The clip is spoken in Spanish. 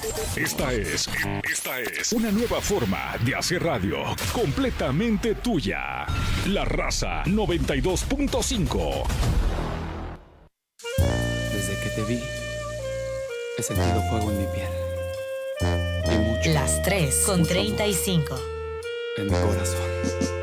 Esta es una nueva forma de hacer radio, completamente tuya. La Raza 92.5. Desde que te vi, he sentido fuego en mi piel. Y mucho Las 3:35. en mi corazón.